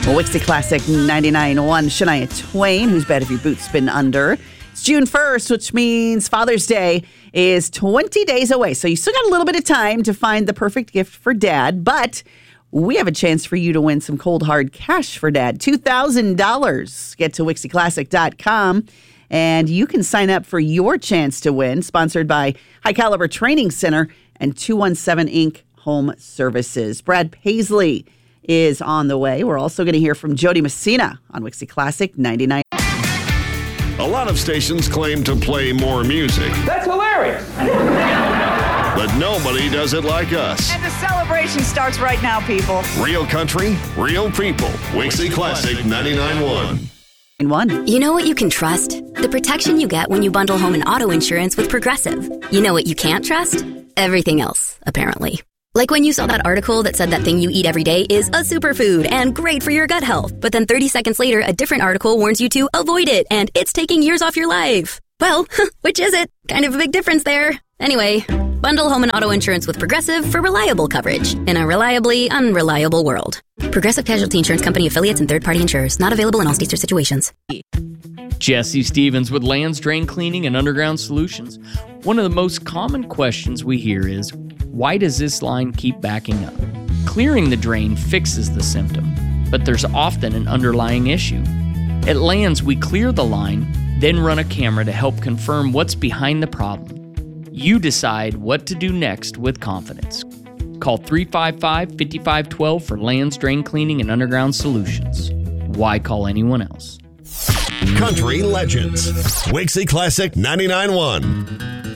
Wixie Classic 99.1. Shania Twain, Whose Bed Have Your Boots Been Under? It's June 1st, which means Father's Day is 20 days away. So you still got a little bit of time to find the perfect gift for Dad, but we have a chance for you to win some cold, hard cash for Dad. $2,000. Get to WixieClassic.com, and you can sign up for your chance to win. Sponsored by High Caliber Training Center and 217 Inc. Home Services. Brad Paisley is on the way. We're also going to hear from Jody Messina on Wixie Classic 99. A lot of stations claim to play more music. That's hilarious. But nobody does it like us. And the celebration starts right now, people. Real country, real people. Wixie Classic 99.1. You know what you can trust? The protection you get when you bundle home and auto insurance with Progressive. You know what you can't trust? Everything else, apparently. Like when you saw that article that said that thing you eat every day is a superfood and great for your gut health. But then 30 seconds later, a different article warns you to avoid it and it's taking years off your life. Well, which is it? Kind of a big difference there. Anyway, bundle home and auto insurance with Progressive for reliable coverage in a reliably unreliable world. Progressive Casualty Insurance Company affiliates and third-party insurers. Not available in all states or situations. Jesse Stevens with Lands Drain Cleaning and Underground Solutions. One of the most common questions we hear is, why does this line keep backing up? Clearing the drain fixes the symptom, but there's often an underlying issue. At Lands, we clear the line, then run a camera to help confirm what's behind the problem. You decide what to do next with confidence. Call 355-5512 for Lands Drain Cleaning and Underground Solutions. Why call anyone else? Country Legends. Wixie Classic 99.1.